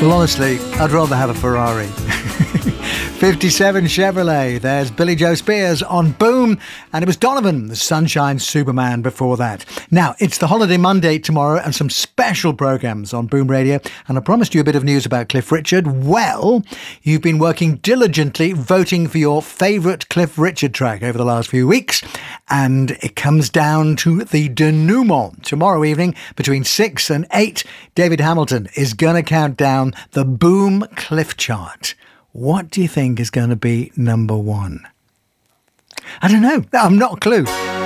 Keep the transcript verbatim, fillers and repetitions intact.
Well, honestly, I'd rather have a Ferrari. fifty-seven Chevrolet. There's Billy Joe Spears on Boom. And it was Donovan, the Sunshine Superman, before that. Now, it's the Holiday Monday tomorrow and some special programmes on Boom Radio. And I promised you a bit of news about Cliff Richard. Well, you've been working diligently voting for your favourite Cliff Richard track over the last few weeks. And it comes down to the denouement. Tomorrow evening, between six and eight, David Hamilton is going to count down the Boom Cliff chart. What do you think is going to be number one? I don't know. I'm not a clue.